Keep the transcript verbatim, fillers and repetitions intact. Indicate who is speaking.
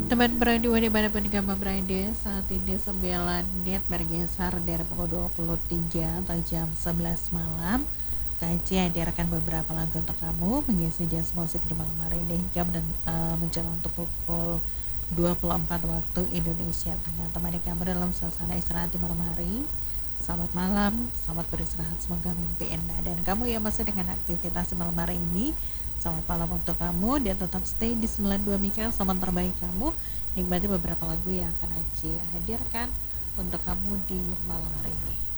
Speaker 1: Teman beradu dimanapun kamu berada, saat ini sembilan menit bergeser dari pukul dua puluh tiga atau jam sebelas malam. Kaji hadirkan beberapa lagu untuk kamu mengisi jazz musik di malam hari ini hingga dan uh, menjelang untuk pukul dua puluh empat waktu Indonesia Tengah. Temani kamu dalam suasana istirahat di malam hari. Selamat malam, selamat beristirahat, semoga mimpi indah. Dan kamu yang masih dengan aktivitas di malam hari ini, selamat malam untuk kamu dan tetap stay di sembilan puluh dua Mika, selamat terbaik kamu. Nikmati beberapa lagu yang akan Aci hadirkan untuk kamu di malam hari ini.